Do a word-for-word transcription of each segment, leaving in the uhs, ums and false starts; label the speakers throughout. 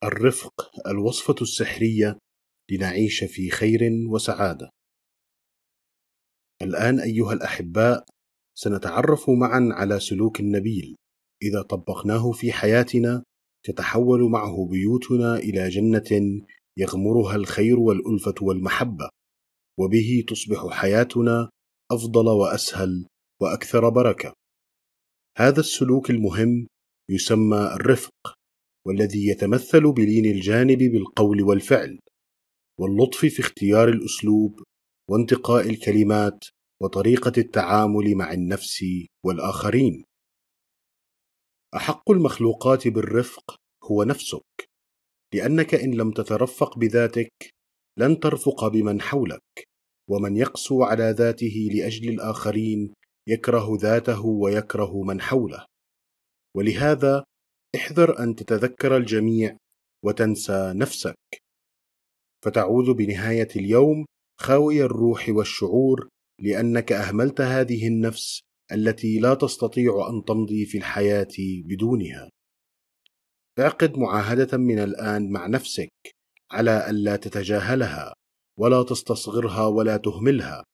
Speaker 1: الرفق الوصفة السحرية لنعيش في خير وسعادة. الآن أيها الأحباء سنتعرف معا على سلوك نبيل إذا طبقناه في حياتنا تتحول معه بيوتنا إلى جنة يغمرها الخير والألفة والمحبة، وبه تصبح حياتنا أفضل وأسهل وأكثر بركة. هذا السلوك المهم يسمى الرفق، والذي يتمثل بلين الجانب بالقول والفعل، واللطف في اختيار الأسلوب، وانتقاء الكلمات، وطريقة التعامل مع النفس والآخرين. أحق المخلوقات بالرفق هو نفسك، لأنك إن لم تترفق بذاتك لن ترفق بمن حولك، ومن يقسو على ذاته لأجل الآخرين يكره ذاته ويكره من حوله. ولهذا احذر أن تتذكر الجميع وتنسى نفسك، فتعود بنهاية اليوم خاوي الروح والشعور، لأنك أهملت هذه النفس التي لا تستطيع أن تمضي في الحياة بدونها. اعقد معاهدة من الآن مع نفسك على ألا تتجاهلها ولا تستصغرها ولا تهملها.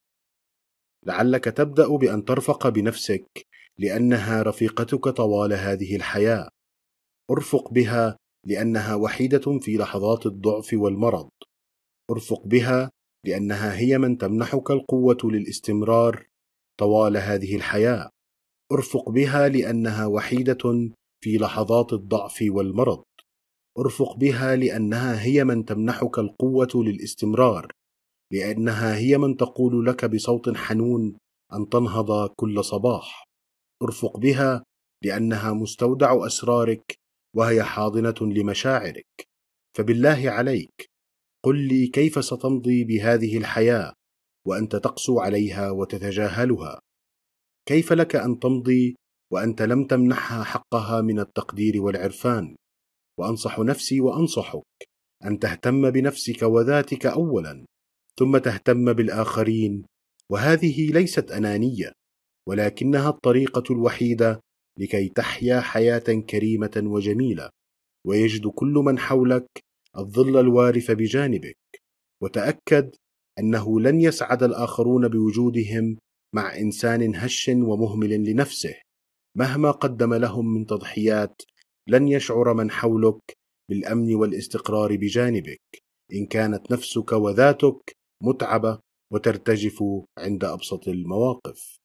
Speaker 1: لعلك تبدأ بأن ترفق بنفسك لأنها رفيقتك طوال هذه الحياة. ارفق بها لأنها وحيدة في لحظات الضعف والمرض. ارفق بها لأنها هي من تمنحك القوة للاستمرار طوال هذه الحياة. ارفق بها لأنها وحيدة في لحظات الضعف والمرض. ارفق بها لأنها هي من تمنحك القوة للاستمرار، لأنها هي من تقول لك بصوت حنون أن تنهض كل صباح. ارفق بها لأنها مستودع أسرارك وهي حاضنة لمشاعرك. فبالله عليك قل لي كيف ستمضي بهذه الحياة وأنت تقسو عليها وتتجاهلها؟ كيف لك أن تمضي وأنت لم تمنحها حقها من التقدير والعرفان؟ وأنصح نفسي وأنصحك أن تهتم بنفسك وذاتك أولا، ثم تهتم بالآخرين. وهذه ليست أنانية، ولكنها الطريقة الوحيدة لكي تحيا حياة كريمة وجميلة، ويجد كل من حولك الظل الوارف بجانبك. وتأكد أنه لن يسعد الآخرون بوجودهم مع إنسان هش ومهمل لنفسه. مهما قدم لهم من تضحيات لن يشعر من حولك بالأمن والاستقرار بجانبك إن كانت نفسك وذاتك متعبة وترتجف عند أبسط المواقف.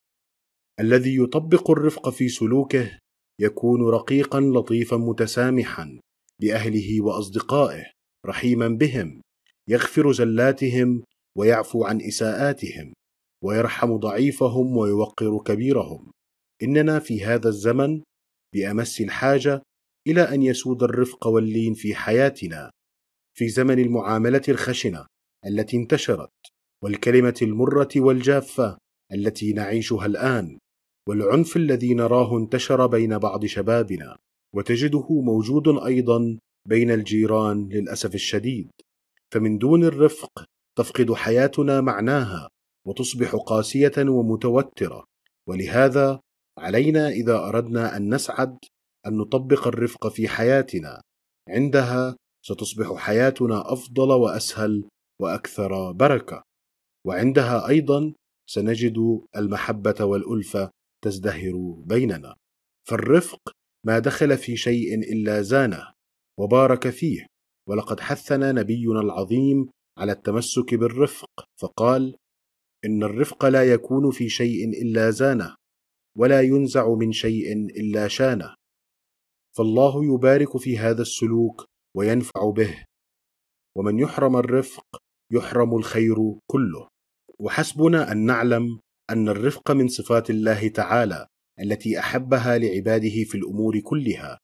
Speaker 1: الذي يطبق الرفق في سلوكه يكون رقيقا لطيفا متسامحا بأهله وأصدقائه، رحيما بهم، يغفر زلاتهم ويعفو عن إساءاتهم، ويرحم ضعيفهم ويوقر كبيرهم. إننا في هذا الزمن بأمس الحاجة إلى أن يسود الرفق واللين في حياتنا، في زمن المعاملة الخشنة التي انتشرت، والكلمة المرة والجافة التي نعيشها الآن، والعنف الذي نراه انتشر بين بعض شبابنا، وتجده موجود أيضا بين الجيران للأسف الشديد. فمن دون الرفق تفقد حياتنا معناها وتصبح قاسية ومتوترة. ولهذا علينا إذا أردنا أن نسعد أن نطبق الرفق في حياتنا. عندها ستصبح حياتنا أفضل وأسهل وأكثر بركة، وعندها أيضا سنجد المحبة والألفة تزدهر بيننا. فالرفق ما دخل في شيء إلا زانه وبارك فيه. ولقد حثنا نبينا العظيم على التمسك بالرفق، فقال: إن الرفق لا يكون في شيء إلا زانه، ولا ينزع من شيء إلا شانه. فالله يبارك في هذا السلوك وينفع به، ومن يحرم الرفق يحرم الخير كله. وحسبنا أن نعلم أن الرفق من صفات الله تعالى التي أحبها لعباده في الأمور كلها،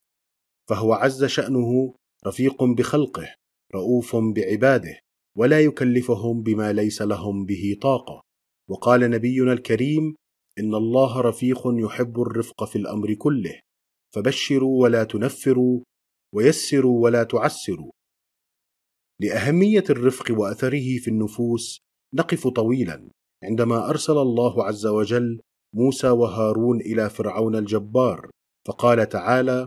Speaker 1: فهو عز شأنه رفيق بخلقه، رؤوف بعباده، ولا يكلفهم بما ليس لهم به طاقة. وقال نبينا الكريم: إن الله رفيق يحب الرفق في الأمر كله، فبشروا ولا تنفروا، ويسروا ولا تعسروا. لأهمية الرفق وأثره في النفوس نقف طويلا عندما أرسل الله عز وجل موسى وهارون إلى فرعون الجبار، فقال تعالى: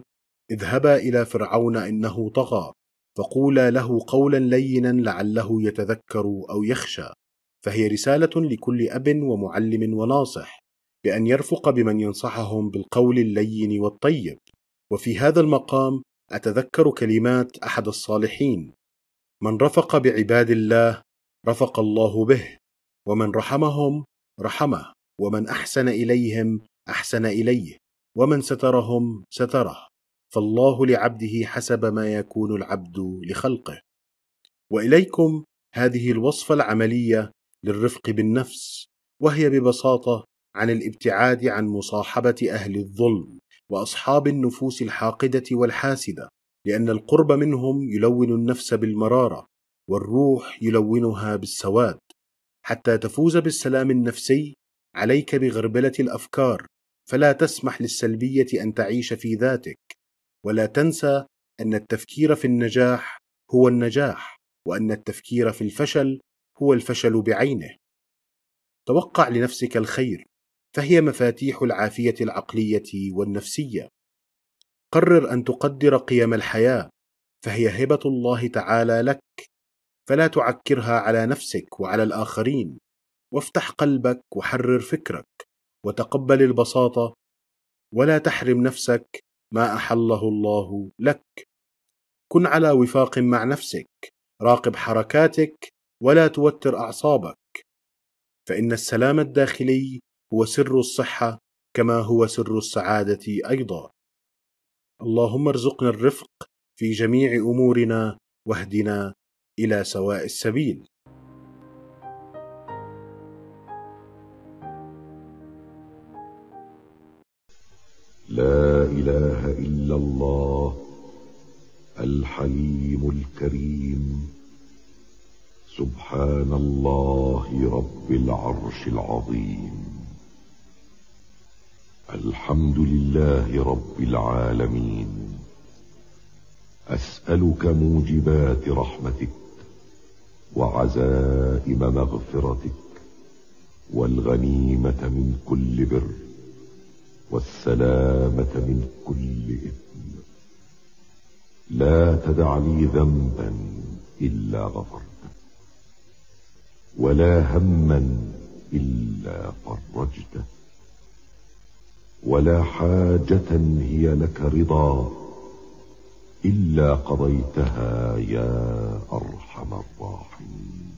Speaker 1: اذهبا إلى فرعون إنه طغى فقولا له قولا لينا لعله يتذكر أو يخشى. فهي رسالة لكل أب ومعلم وناصح بأن يرفق بمن ينصحهم بالقول اللين والطيب. وفي هذا المقام أتذكر كلمات أحد الصالحين: من رفق بعباد الله رفق الله به، ومن رحمهم رحمه، ومن أحسن إليهم أحسن إليه، ومن سترهم ستره، فالله لعبده حسب ما يكون العبد لخلقه. وإليكم هذه الوصفة العملية للرفق بالنفس، وهي ببساطة عن الابتعاد عن مصاحبة أهل الظلم وأصحاب النفوس الحاقدة والحاسدة، لأن القرب منهم يلون النفس بالمرارة، والروح يلونها بالسواد. حتى تفوز بالسلام النفسي عليك بغربلة الأفكار، فلا تسمح للسلبية أن تعيش في ذاتك، ولا تنسى أن التفكير في النجاح هو النجاح، وأن التفكير في الفشل هو الفشل بعينه. توقع لنفسك الخير، فهي مفاتيح العافية العقلية والنفسية. قرر أن تقدر قيم الحياة، فهي هبة الله تعالى لك، فلا تعكرها على نفسك وعلى الآخرين. وافتح قلبك وحرر فكرك، وتقبل البساطة، ولا تحرم نفسك ما أحله الله لك. كن على وفاق مع نفسك، راقب حركاتك ولا توتر أعصابك، فإن السلام الداخلي هو سر الصحة كما هو سر السعادة أيضا. اللهم ارزقنا الرفق في جميع أمورنا، واهدنا إلى سواء السبيل.
Speaker 2: لا إله إلا الله الحليم الكريم، سبحان الله رب العرش العظيم. الحمد لله رب العالمين. أسألك موجبات رحمتك وعزائم مغفرتك، والغنيمة من كل بر، والسلامة من كل إثم. لا تدع لي ذنبا إلا غفرته، ولا هما إلا فرجته، ولا حاجة هي لك رضا إلا قضيتها يا أرحم الراحمين.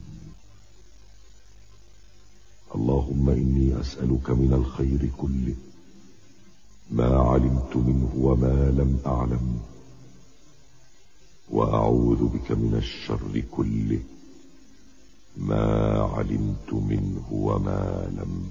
Speaker 2: اللهم إني أسألك من الخير كله ما علمت منه وما لم أعلم، وأعوذ بك من الشر كله ما علمت منه وما لم